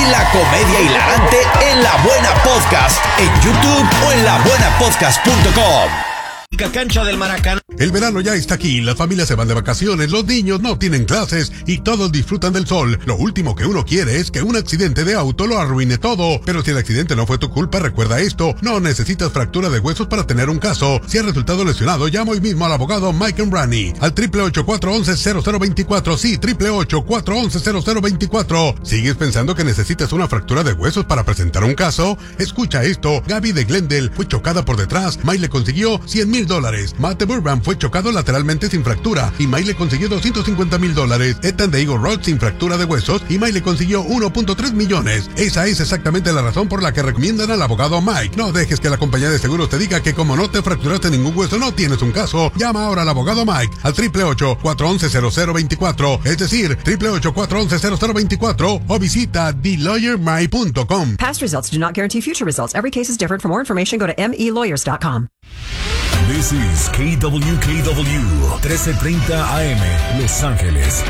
La comedia hilarante en La Buena Podcast, en YouTube o en labuenapodcast.com. Cancha del Maracaná. El verano ya está aquí, las familias se van de vacaciones, los niños no tienen clases y todos disfrutan del sol. Lo último que uno quiere es que un accidente de auto lo arruine todo. Pero si el accidente no fue tu culpa, recuerda esto: no necesitas fractura de huesos para tener un caso. Si has resultado lesionado, llama hoy mismo al abogado Mike Embrani al 888-411-0024. Sí, 888-411-0024. ¿Sigues pensando que necesitas una fractura de huesos para presentar un caso? Escucha esto: Gaby de Glendale fue chocada por detrás, Mike le consiguió $100,000. Matt de Burbank fue chocado lateralmente sin fractura y Mike le consiguió $250,000. Ethan de Eagle Road sin fractura de huesos y Mike le consiguió $1.3 millones. Esa es exactamente la razón por la que recomiendan al abogado Mike. No dejes que la compañía de seguros te diga que como no te fracturaste ningún hueso no tienes un caso. Llama ahora al abogado Mike al 888-411-0024, es decir, 888-411-0024, o visita TheLawyerMike.com. Past results do not guarantee future results. Every case is different. For more information, go to melawyers.com. This is KWKW 1330 AM, Los Ángeles.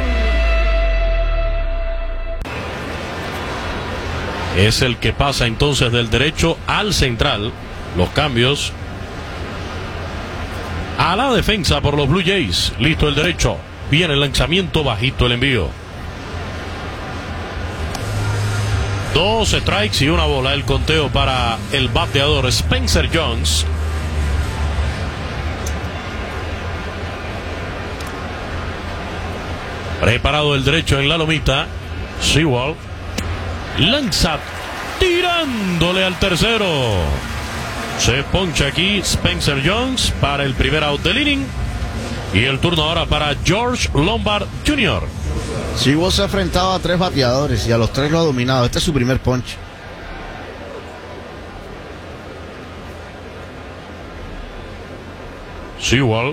Es el que pasa entonces del derecho al central. Los cambios a la defensa por los Blue Jays. Listo el derecho. Viene el lanzamiento, bajito el envío. 2 strikes y una bola. El conteo para el bateador Spencer Jones. Preparado el derecho en la lomita. Sewell lanza tirándole al tercero. Se poncha aquí Spencer Jones para el primer out del inning. Y el turno ahora para George Lombard Jr. Sewell se ha enfrentado a 3 bateadores y a los 3 lo ha dominado. Este es su primer ponche. Sewell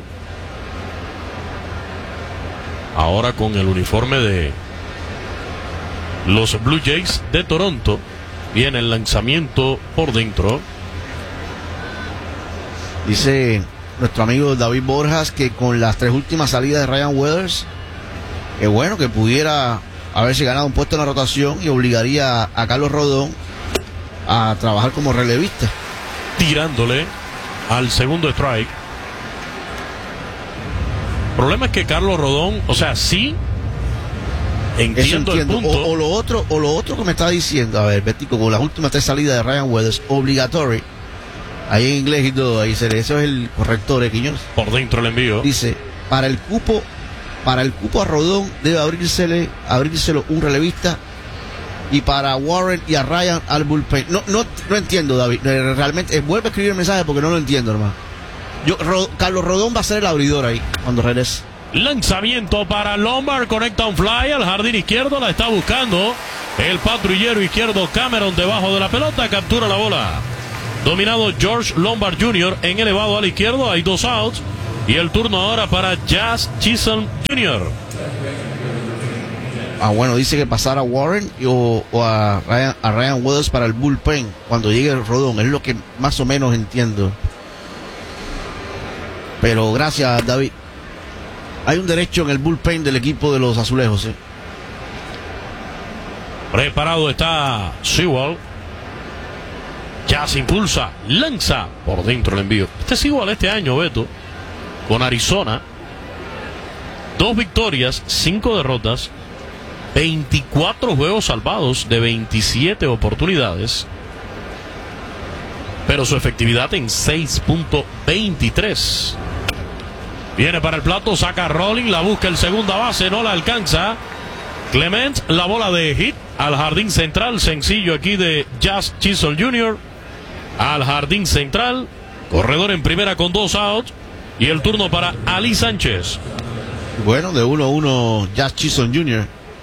ahora con el uniforme de los Blue Jays de Toronto. Viene el lanzamiento por dentro. Dice nuestro amigo David Borjas que con las 3 últimas salidas de Ryan Weathers, que bueno, que pudiera haberse ganado un puesto en la rotación y obligaría a Carlos Rodón a trabajar como relevista. Tirándole al segundo strike. El problema es que Carlos Rodón, o sea, sí entiendo el punto. O lo otro que me está diciendo, a ver, Betico, con las últimas 3 salidas de Ryan Weathers, obligatory, ahí en inglés y todo, ahí se lee, eso es el corrector, Quiñones. Por dentro el envío. Dice, para el cupo a Rodón debe abrírselo un relevista, y para Warren y a Ryan al bullpen. No entiendo, David, realmente, vuelve a escribir el mensaje porque no lo entiendo, hermano. Carlos Rodón va a ser el abridor ahí cuando regrese. Lanzamiento para Lombard, conecta un fly al jardín izquierdo, la está buscando el patrullero izquierdo Cameron debajo de la pelota, captura la bola. Dominado George Lombard Jr. en elevado al izquierdo, hay 2 outs y el turno ahora para Jazz Chisholm Jr. Bueno, dice que pasar a Warren o a Ryan Weathers para el bullpen cuando llegue el Rodón, es lo que más o menos entiendo. Pero gracias, David. Hay un derecho en el bullpen del equipo de los Azulejos. Preparado está Sewell. Ya se impulsa, lanza por dentro el envío. Este es igual este año, Beto, con Arizona. 2 victorias, 5 derrotas, 24 juegos salvados de 27 oportunidades. Pero su efectividad en 6.23. Viene para el plato, saca Rolling, la busca el segunda base, no la alcanza. Clement, la bola de hit al jardín central, sencillo aquí de Jazz Chisholm Jr. Al jardín central, corredor en primera con 2 outs. Y el turno para Ali Sánchez. Bueno, de 1-1 Jazz Chisholm Jr.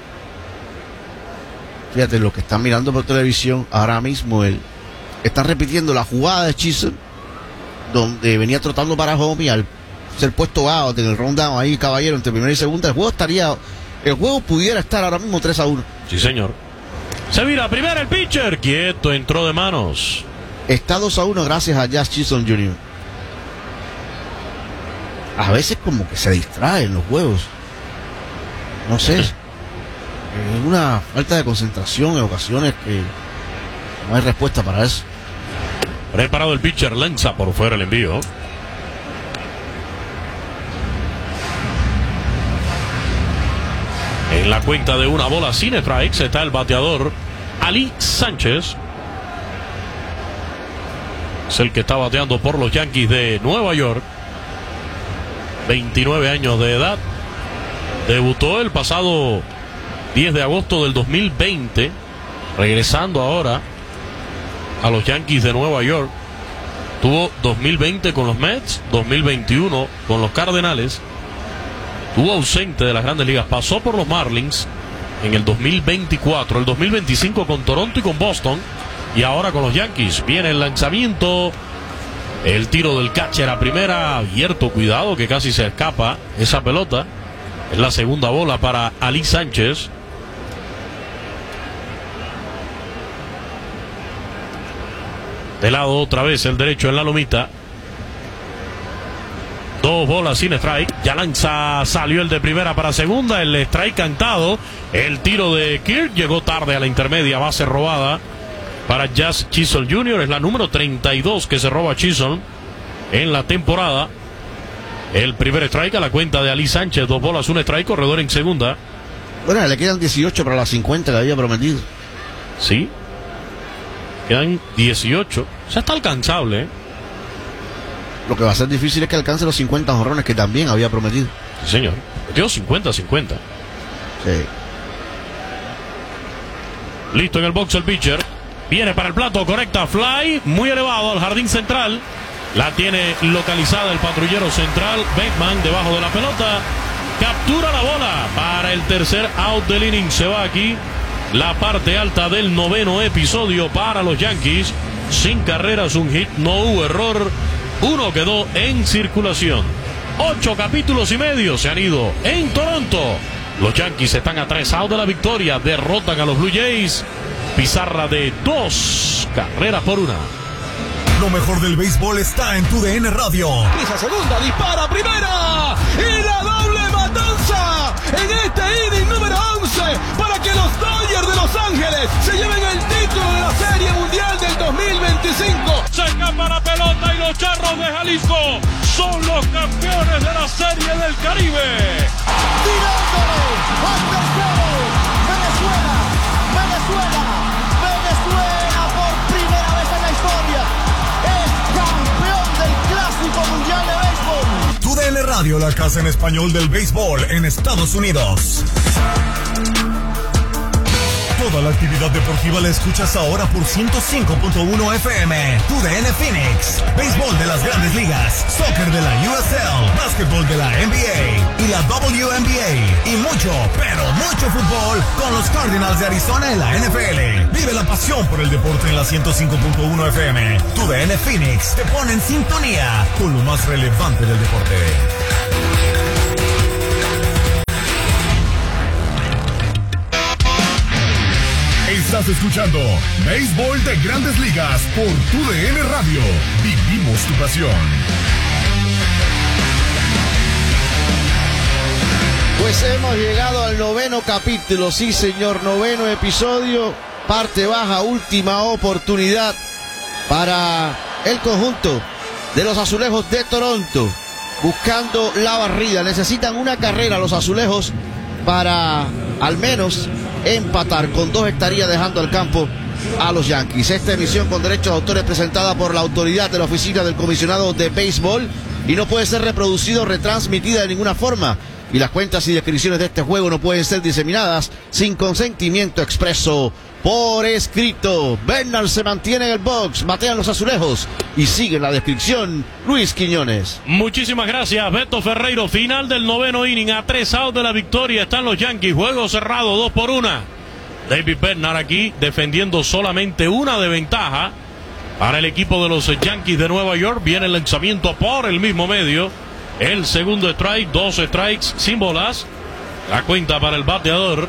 Fíjate, los que están mirando por televisión ahora mismo, están repitiendo la jugada de Chisholm, donde venía trotando para home y al ser puesto out en el rundown ahí, caballero, entre primera y segunda, el juego pudiera estar ahora mismo 3-1. Sí, señor. Se vira primera el pitcher, quieto, entró de manos. Está 2-1 gracias a Jazz Chisholm Jr. A veces como que se distraen los juegos. No sé. una falta de concentración en ocasiones que no hay respuesta para eso. Preparado el pitcher, lanza por fuera el envío. En la cuenta de una bola sin strikes está el bateador Ali Sánchez. Es el que está bateando por los Yankees de Nueva York. 29 años de edad. Debutó el pasado 10 de agosto del 2020. Regresando ahora a los Yankees de Nueva York. Tuvo 2020 con los Mets, 2021 con los Cardenales. Estuvo ausente de las Grandes Ligas, pasó por los Marlins en el 2024, el 2025 con Toronto y con Boston, y ahora con los Yankees. Viene el lanzamiento, el tiro del catcher a primera, abierto, cuidado que casi se escapa esa pelota. Es la segunda bola para Ali Sánchez. De lado otra vez el derecho en la lomita. 2 bolas sin strike. Ya lanza, salió el de primera para segunda. El strike cantado. El tiro de Kirk llegó tarde a la intermedia. Base robada para Jazz Chisholm Jr. Es la número 32 que se roba Chisholm en la temporada. El primer strike a la cuenta de Ali Sánchez. 2 bolas, un strike. Corredor en segunda. Bueno, le quedan 18 para las 50 que había prometido. Sí. Quedan 18. O sea, está alcanzable, ¿eh? Lo que va a ser difícil es que alcance los 50 jonrones que también había prometido. Sí, señor. Quedó 50-50. Sí. Listo en el box el pitcher. Viene para el plato, conecta fly. Muy elevado al jardín central. La tiene localizada el patrullero central. Bateman debajo de la pelota. Captura la bola para el tercer out del inning. Se va aquí la parte alta del 9º episodio para los Yankees. Sin carreras, un hit, no hubo error. 1 quedó en circulación. 8 capítulos y medio se han ido en Toronto. Los Yankees están a 3 outs de la victoria. Derrotan a los Blue Jays. Pizarra de 2 carreras por 1. Lo mejor del béisbol está en TUDN Radio. Esa segunda, dispara primera. Y la doble matanza en este inning número 11 para que los Dodgers de Los Ángeles se lleven el título de la Serie Mundial del 2025. Se escapa la pelota y los Charros de Jalisco son los campeones de la Serie del Caribe. Tirándolo al tercero. Venezuela por primera vez en la historia es campeón del Clásico Mundial de Béisbol. TUDN Radio, la casa en español del béisbol en Estados Unidos. Toda la actividad deportiva la escuchas ahora por 105.1 FM. TUDN Phoenix. Béisbol de las Grandes Ligas, soccer de la USL, básquetbol de la NBA y la WNBA. Y mucho, pero mucho fútbol con los Cardinals de Arizona en la NFL. Vive la pasión por el deporte en la 105.1 FM. TUDN Phoenix te pone en sintonía con lo más relevante del deporte. Estás escuchando Béisbol de Grandes Ligas por TUDN Radio. Vivimos tu pasión. Pues hemos llegado al 9º capítulo, sí señor, 9º episodio, parte baja, última oportunidad para el conjunto de los Azulejos de Toronto, buscando la barrida. Necesitan una carrera los Azulejos para al menos empatar. Con 2 estaría dejando al campo a los Yankees. Esta emisión con derechos de autor es presentada por la autoridad de la Oficina del Comisionado de Béisbol y no puede ser reproducida o retransmitida de ninguna forma. Y las cuentas y descripciones de este juego no pueden ser diseminadas sin consentimiento expreso por escrito. Bernal se mantiene en el box, batean los Azulejos y sigue en la descripción Luis Quiñones. Muchísimas gracias, Beto Ferreiro. Final del 9º inning, a 3 outs de la victoria están los Yankees. Juego cerrado, 2-1. David Bednar aquí defendiendo solamente 1 de ventaja para el equipo de los Yankees de Nueva York. Viene el lanzamiento por el mismo medio. El segundo strike, 2 strikes sin bolas. La cuenta para el bateador.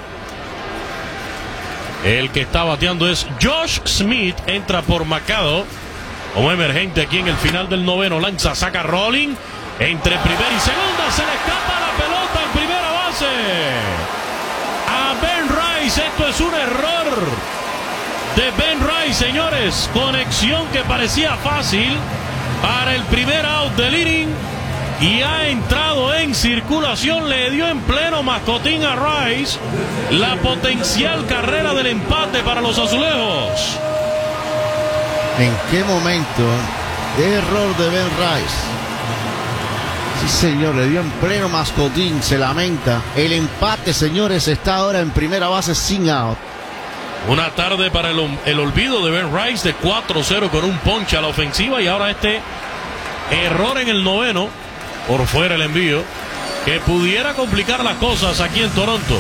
El que está bateando es Josh Smith. Entra por Machado como emergente aquí en el final del 9º. Lanza, saca rolling entre primera y segunda. Se le escapa la pelota en primera base a Ben Rice. Esto es un error de Ben Rice, señores. Conexión que parecía fácil para el primer out del inning. Y ha entrado en circulación, le dio en pleno mascotín a Rice la potencial carrera del empate para los azulejos. ¿En qué momento? Error de Ben Rice. Sí, señor, le dio en pleno mascotín, se lamenta. El empate, señores, está ahora en primera base sin out. Una tarde para el olvido de Ben Rice, de 4-0 con un ponche a la ofensiva, y ahora este error en el noveno. Por fuera el envío, que pudiera complicar las cosas aquí en Toronto.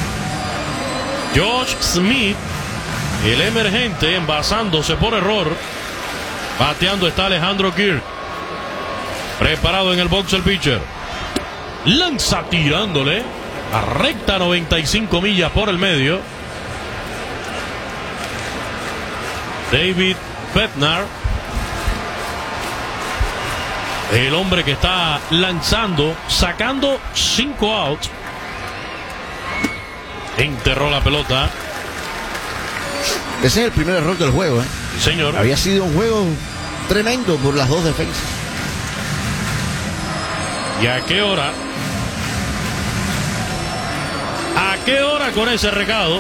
Josh Smith, el emergente, envasándose por error. Bateando está Alejandro Kirk. Preparado en el box el pitcher. Lanza tirándole a recta 95 millas por el medio. David Bednar, el hombre que está lanzando, sacando 5 outs. Enterró la pelota. Ese es el primer error del juego, ¿eh? Señor. Había sido un juego tremendo por las dos defensas. ¿Y a qué hora? ¿A qué hora con ese recado?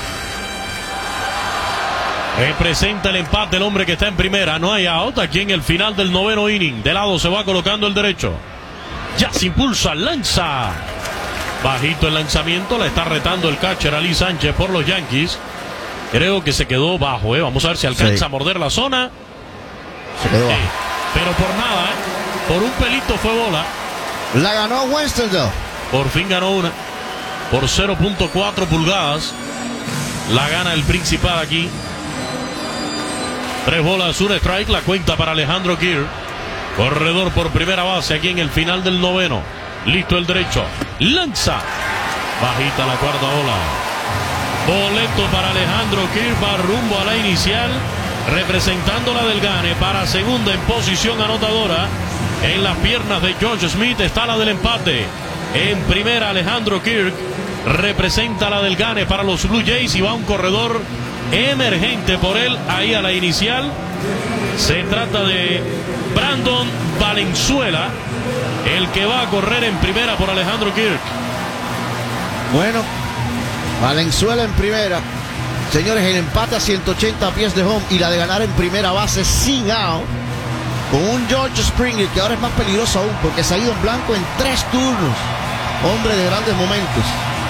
Representa el empate el hombre que está en primera. No hay out aquí en el final del noveno inning. De lado se va colocando el derecho. Ya se impulsa, lanza. Bajito el lanzamiento. La está retando el catcher Ali Sánchez por los Yankees. Creo que se quedó bajo. Vamos a ver si alcanza a morder la zona. Se quedó bajo. Pero por nada. Por un pelito fue bola. La ganó Winston, though. Por fin ganó una. Por 0.4 pulgadas. La gana el principal aquí. 3 bolas, 1 strike, la cuenta para Alejandro Kirk. Corredor por primera base aquí en el final del noveno. Listo el derecho. Lanza. Bajita la cuarta bola. Boleto para Alejandro Kirk. Va rumbo a la inicial. Representando la del gane para segunda en posición anotadora. En las piernas de George Smith está la del empate. En primera Alejandro Kirk. Representa la del gane para los Blue Jays. Y va un corredor emergente por él ahí a la inicial. Se trata de Brandon Valenzuela, el que va a correr en primera por Alejandro Kirk. Bueno, Valenzuela en primera. Señores, el empate a 180 pies de home y la de ganar en primera base sin out, con un George Springer que ahora es más peligroso aún porque se ha ido en blanco en 3 turnos. Hombre de grandes momentos.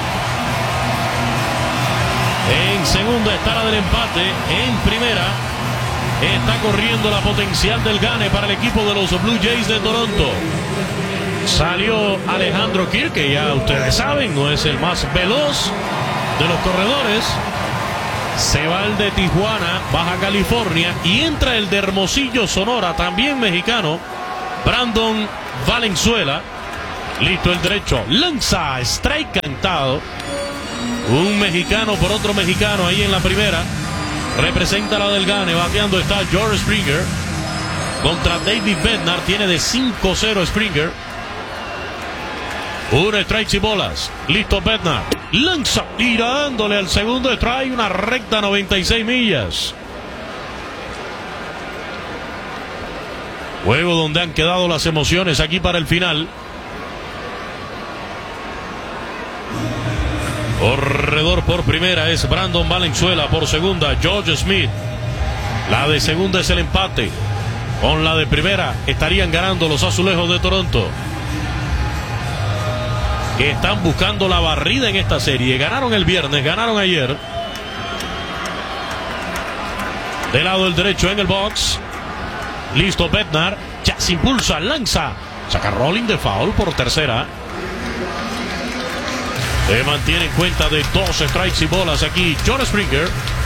En segunda está la del empate. En primera está corriendo la potencial del gane para el equipo de los Blue Jays de Toronto. Salió Alejandro Kirk, que ya ustedes saben, no es el más veloz de los corredores. Se va el de Tijuana, Baja California, y entra el de Hermosillo, Sonora, también mexicano, Brandon Valenzuela. Listo el derecho. Lanza, strike cantado. Un mexicano por otro mexicano ahí en la primera. Representa la del gane. Bateando está George Springer. Contra David Bednar. Tiene de 5-0 Springer. 1 strike y bolas. Listo Bednar. Lanza tirándole al segundo strike. Una recta 96 millas. Juego donde han quedado las emociones aquí para el final. Corredor por primera es Brandon Valenzuela. Por segunda, George Smith. La de segunda es el empate. Con la de primera estarían ganando los azulejos de Toronto, que están buscando la barrida en esta serie. Ganaron el viernes, ganaron ayer. De lado el derecho en el box. Listo Bednar. Ya se impulsa, lanza. Saca rolling de foul por tercera. Se mantiene en cuenta de 2 strikes y bolas aquí George Springer.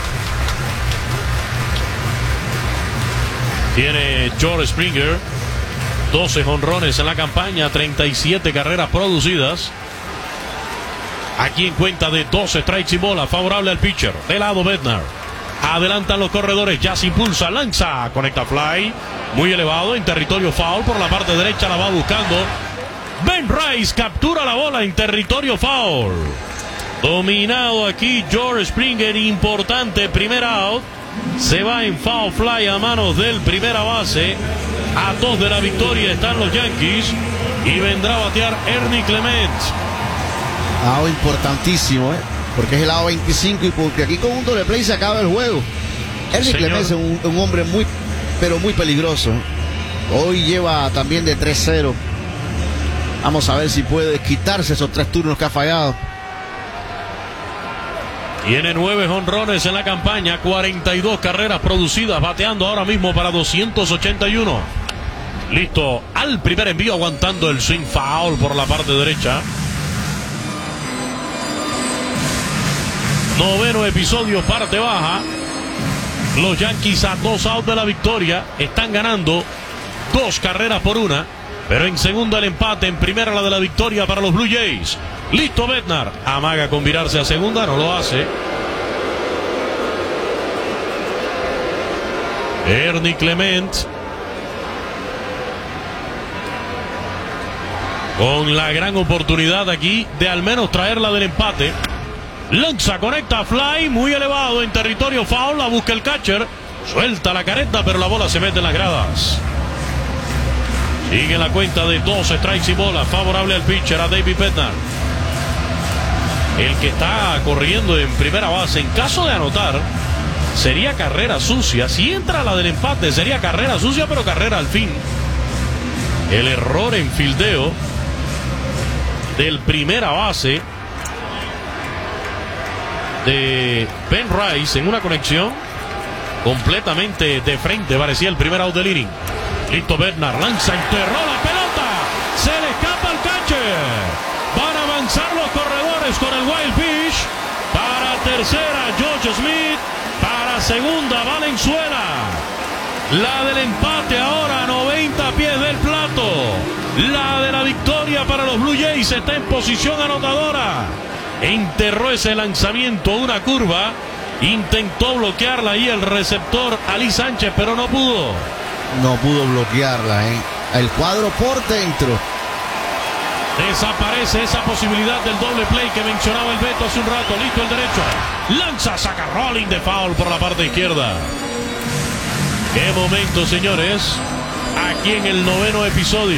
Tiene George Springer 12 jonrones en la campaña, 37 carreras producidas. Aquí en cuenta de 2 strikes y bolas, favorable al pitcher. De lado Bednar. Adelantan los corredores, ya se impulsa, lanza, conecta fly, muy elevado en territorio foul por la parte derecha, la va buscando. Ben Rice captura la bola en territorio foul. Dominado aquí George Springer, importante primer out. Se va en foul fly a manos del primera base. A 2 de la victoria están los Yankees. Y vendrá a batear Ernie Clement. Importantísimo, porque es el lado 25 y porque aquí con un doble play se acaba el juego. Ernie Clement es un hombre muy, pero muy peligroso. Hoy lleva también de 3-0. Vamos a ver si puede quitarse esos 3 turnos que ha fallado. Tiene 9 jonrones en la campaña, 42 carreras producidas, bateando ahora mismo para 281. Listo al primer envío, aguantando el swing foul por la parte derecha. 9º episodio, parte baja. Los Yankees a 2 outs de la victoria. Están ganando 2 carreras por 1. Pero en segunda el empate, en primera la de la victoria para los Blue Jays. Listo Bednar. Amaga con virarse a segunda, no lo hace. Ernie Clement. Con la gran oportunidad aquí de al menos traerla del empate. Lanza, conecta, fly, muy elevado en territorio foul, la busca el catcher. Suelta la careta, pero la bola se mete en las gradas. Sigue la cuenta de 2 strikes y bola, favorable al pitcher, a David Bednar. El que está corriendo en primera base, en caso de anotar, sería carrera sucia. Si entra la del empate, sería carrera sucia, pero carrera al fin. El error en fildeo del primera base de Ben Rice en una conexión completamente de frente, parecía el primer out del inning. Listo Bednar, lanza, enterró la pelota, se le escapa al catcher. Van a avanzar los corredores con el wild pitch. Para tercera George Smith, para segunda Valenzuela. La del empate ahora a 90 pies del plato. La de la victoria para los Blue Jays está en posición anotadora. Enterró ese lanzamiento, una curva. Intentó bloquearla ahí el receptor Ali Sánchez, pero no pudo. No pudo bloquearla, El cuadro por dentro. Desaparece esa posibilidad del doble play que mencionaba el Beto hace un rato. Listo el derecho. Lanza, saca rolling de foul por la parte izquierda. Qué momento, señores. Aquí en el 9º episodio.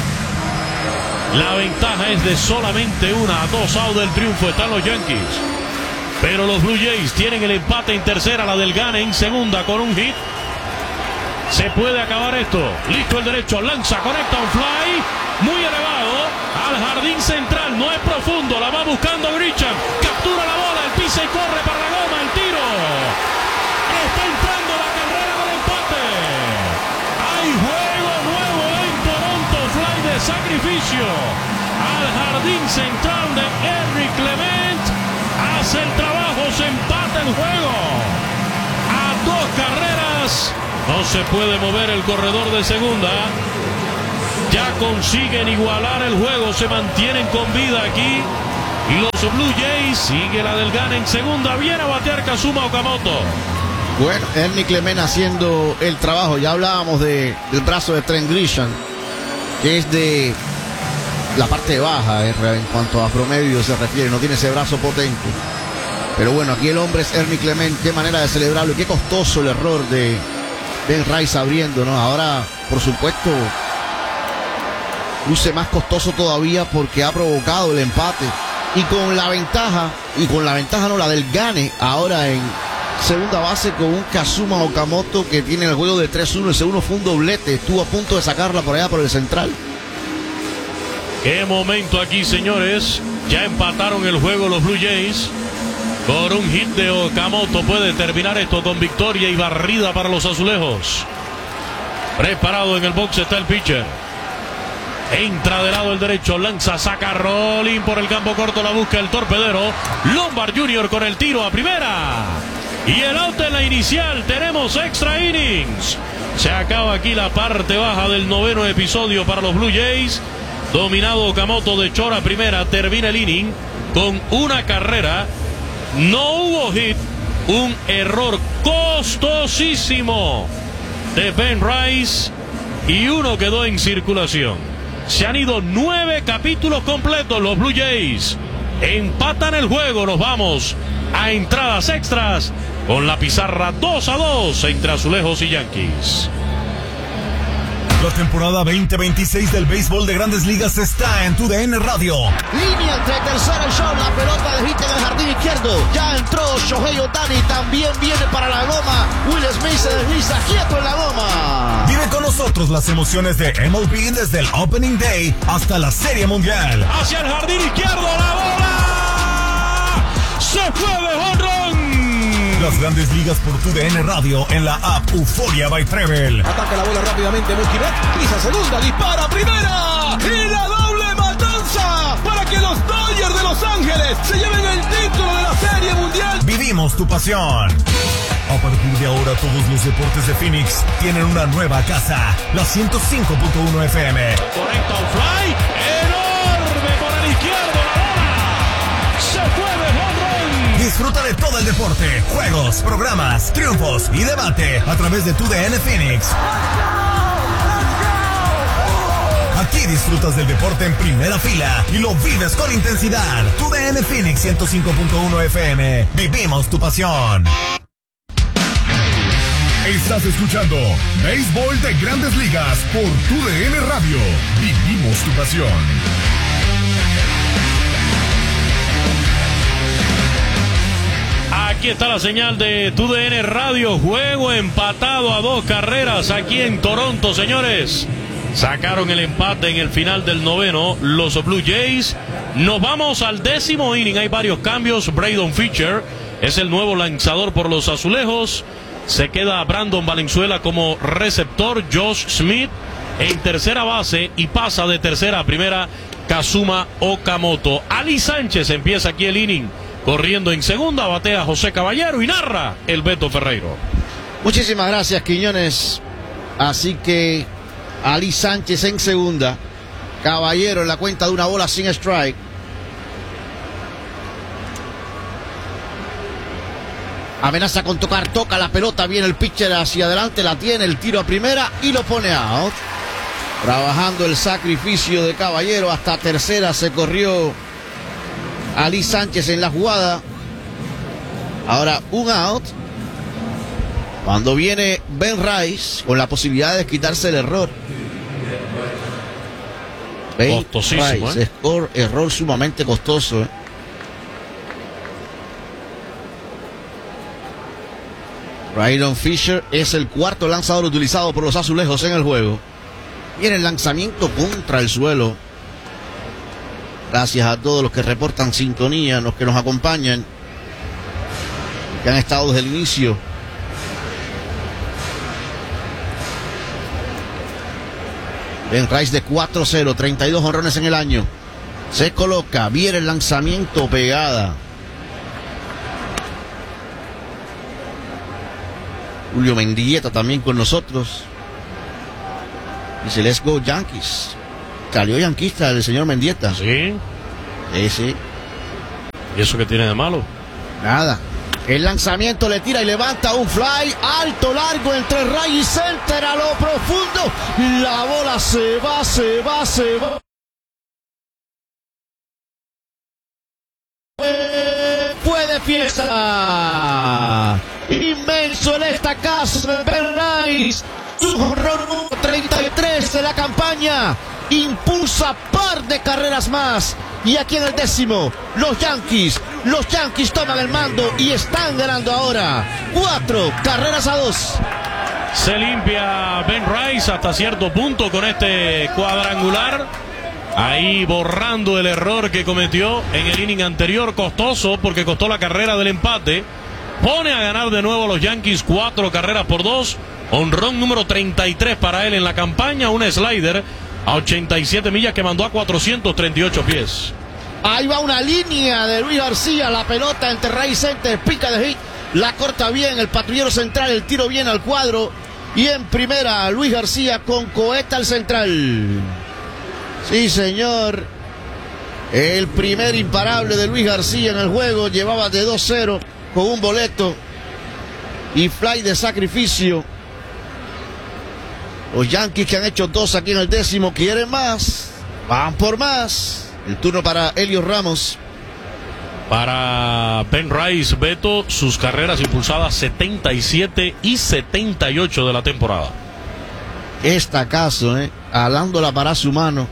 La ventaja es de solamente 1, a 2 outs del triunfo están los Yankees. Pero los Blue Jays tienen el empate en tercera, la del Gane en segunda con un hit. Se puede acabar esto. Listo el derecho, lanza, conecta un fly muy elevado al jardín central. No es profundo, la va buscando Grisham. Captura la bola, el pisa y corre para la goma, el tiro. Está entrando la carrera del empate. Hay juego nuevo en Toronto, fly de sacrificio al jardín central de Ernie Clement. Hace el trabajo, se empata el juego a 2 carreras. No se puede mover el corredor de segunda. Ya consiguen igualar el juego. Se mantienen con vida aquí. Y los Blue Jays, sigue la del Gane en segunda. Viene a batear Kazuma Okamoto. Bueno, Ernie Clement haciendo el trabajo. Ya hablábamos del brazo de Trent Grisham, que es de la parte baja en cuanto a promedio se refiere. No tiene ese brazo potente. Pero bueno, aquí el hombre es Ernie Clement. Qué manera de celebrarlo. Y qué costoso el error de Ben Rice abriendo, ¿no? Ahora, por supuesto, luce más costoso todavía porque ha provocado el empate. Y con la ventaja no, la del Gane, ahora en segunda base con un Kazuma Okamoto que tiene el juego de 3-1. El segundo fue un doblete, estuvo a punto de sacarla por allá por el central. Qué momento aquí, señores. Ya empataron el juego los Blue Jays. Por un hit de Okamoto puede terminar esto con victoria y barrida para los azulejos. Preparado en el box está el pitcher. Entra de lado el derecho, lanza, saca rolling por el campo corto, la busca el torpedero. Lombard Jr. con el tiro a primera. Y el out en la inicial, tenemos extra innings. Se acaba aquí la parte baja del 9º episodio para los Blue Jays. Dominado Okamoto de short a primera, termina el inning con una carrera. No hubo hit, un error costosísimo de Ben Rice y uno quedó en circulación. Se han ido 9 capítulos completos los Blue Jays. empatan el juego. Nos vamos a entradas extras con la pizarra 2-2 entre Azulejos y Yankees. La temporada 2026 del béisbol de Grandes Ligas está en TUDN Radio. Línea entre tercera y short, la pelota de hit en el jardín izquierdo. Ya entró Shohei Ohtani, también viene para la goma. Will Smith se desliza quieto en la goma. Vive con nosotros las emociones de MLB desde el Opening Day hasta la Serie Mundial. Hacia el jardín izquierdo, la bola se fue de jonrón. Las Grandes Ligas por TUDN Radio en la app Euforia by Treble. Ataca la bola rápidamente Mookie Betts, pisa segunda, dispara primera y la doble matanza para que los Dodgers de Los Ángeles se lleven el título de la Serie Mundial. Vivimos tu pasión. A partir de ahora todos los deportes de Phoenix tienen una nueva casa, la 105.1 FM. Conecta un fly enorme por el izquierdo, la bola se fue de jonrón. Disfruta de todo el deporte, juegos, programas, triunfos y debate a través de TUDN Phoenix. Aquí disfrutas del deporte en primera fila y lo vives con intensidad. TUDN Phoenix 105.1 FM. Vivimos tu pasión. Estás escuchando Béisbol de Grandes Ligas por TUDN Radio. Vivimos tu pasión. Aquí está la señal de TUDN Radio. Juego empatado a 2 carreras aquí en Toronto, señores. Sacaron el empate en el final del noveno los Blue Jays. Nos vamos al 10º inning. Hay varios cambios. Braden Fisher es el nuevo lanzador por los Azulejos. Se queda Brandon Valenzuela como receptor. Josh Smith en tercera base y pasa de tercera a primera Kazuma Okamoto. Ali Sánchez empieza aquí el inning corriendo en segunda, batea José Caballero y narra el Beto Ferreiro. Muchísimas gracias, Quiñones. Así que Ali Sánchez en segunda, Caballero en la cuenta de una bola sin strike. Amenaza con tocar, toca la pelota, viene el pitcher hacia adelante, la tiene, el tiro a primera y lo pone out. Trabajando el sacrificio de Caballero, hasta tercera se corrió Ali Sánchez en la jugada. Ahora un out. Cuando viene Ben Rice con la posibilidad de quitarse el error. Ben Costosísimo, Rice, error sumamente costoso. Braden Fisher es el cuarto lanzador utilizado por los Azulejos en el juego. Viene el lanzamiento contra el suelo. Gracias a todos los que reportan sintonía, los que nos acompañan, que han estado desde el inicio. Ben Rice de 4-0, 32 jonrones en el año. Se coloca, viene el lanzamiento, pegada. Julio Mendieta también con nosotros. Dice, let's go Yankees. Salió yanquista el señor Mendieta. Sí. Sí. ¿Y eso qué tiene de malo? Nada. El lanzamiento le tira y levanta un fly alto, largo, entre right y center a lo profundo. La bola se va. Fue de fiesta. Inmenso en esta casa de Ben Rice. Su jonrón número 33 de la campaña. Impulsa par de carreras más. Y aquí en el 10º, los Yankees toman el mando y están ganando ahora 4-2. Se limpia Ben Rice hasta cierto punto con este cuadrangular. Ahí borrando el error que cometió en el inning anterior, costoso porque costó la carrera del empate. Pone a ganar de nuevo a los Yankees 4-2. Honrón número 33 para él en la campaña. Un slider a 87 millas que mandó a 438 pies. Ahí va una línea de Luis García. La pelota entre right y center. Pica de hit. La corta bien el patrullero central. El tiro bien al cuadro. Y en primera Luis García con cohete al central. Sí, señor. El primer imparable de Luis García en el juego. Llevaba de 2-0 con un boleto y fly de sacrificio. Los Yankees, que han hecho 2 aquí en el 10º, quieren más. Van por más. El turno para Helios Ramos. Para Ben Rice, Beto, sus carreras impulsadas 77 y 78 de la temporada. Estacazo, alándola para su mano.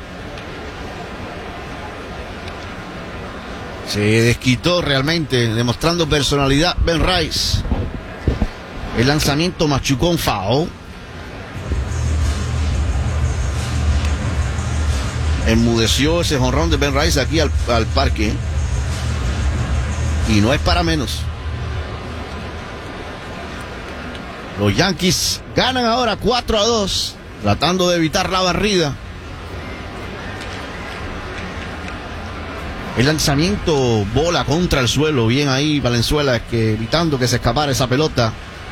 Se desquitó realmente, demostrando personalidad Ben Rice. El lanzamiento machucó un foul. Enmudeció ese jonrón de Ben Rice aquí al parque. Y no es para menos. Los Yankees ganan ahora 4-2, tratando de evitar la barrida. El lanzamiento, bola contra el suelo. Bien ahí Valenzuela, evitando que se escapara esa pelota.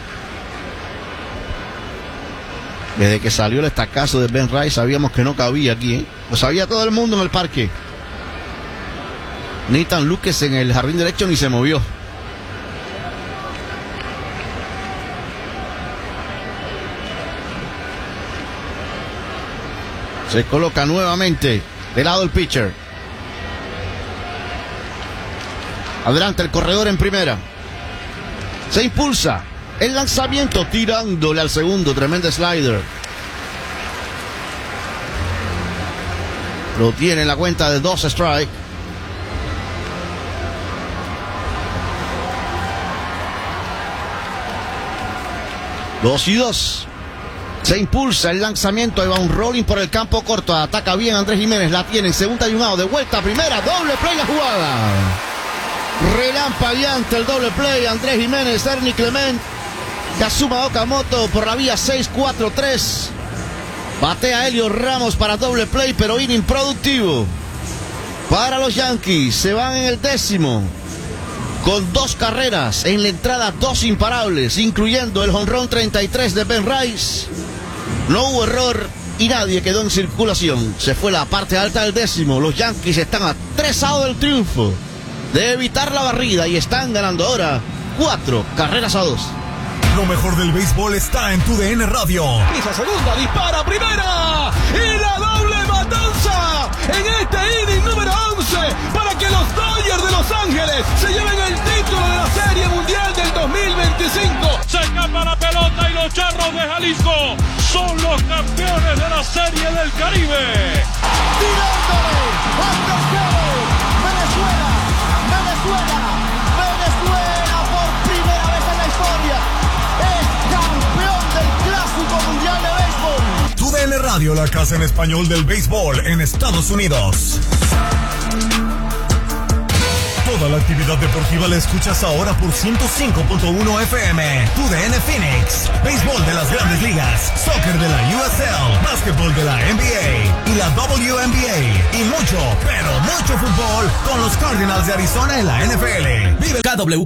Desde que salió el estacazo de Ben Rice sabíamos que no cabía aquí, Lo sabía todo el mundo en el parque. Nathan Lukes en el jardín derecho ni se movió. Se coloca nuevamente del lado el pitcher. Adelante el corredor en primera. Se impulsa. El lanzamiento tirándole al segundo. Tremendo slider. Lo tiene en la cuenta de 2 strike. Dos y dos. Se impulsa el lanzamiento. Ahí va un rolling por el campo corto. Ataca bien Andrés Jiménez. La tiene en segunda y un out. De vuelta a primera. Doble play la jugada. Relampagueante el doble play. Andrés Jiménez, Ernie Clement, Kazuma Okamoto por la vía 6-4-3. Batea Helio Ramos para doble play, pero inning productivo para los Yankees. Se van en el 10º con 2 carreras en la entrada, 2 imparables, incluyendo el jonrón 33 de Ben Rice. No hubo error y nadie quedó en circulación. Se fue la parte alta del 10º. Los Yankees están a 3 outs del triunfo de evitar la barrida y están ganando ahora 4-2. Lo mejor del béisbol está en TUDN Radio. Pisa segunda, dispara primera y la doble matanza en este inning número 11 para que los Dodgers de Los Ángeles se lleven el título de la Serie Mundial del 2025. Se escapa la pelota y los Charros de Jalisco son los campeones de la Serie del Caribe. Tirándole al tercero, Venezuela por primera vez en la historia es campeón del Clásico Mundial de Béisbol. TUDN Radio, la casa en español del béisbol en Estados Unidos. Toda la actividad deportiva la escuchas ahora por 105.1 FM. TUDN Phoenix. Béisbol de las Grandes Ligas, soccer de la USL, básquetbol de la NBA y la WNBA. Y mucho, pero mucho fútbol con los Cardinals de Arizona en la NFL. Vive KW.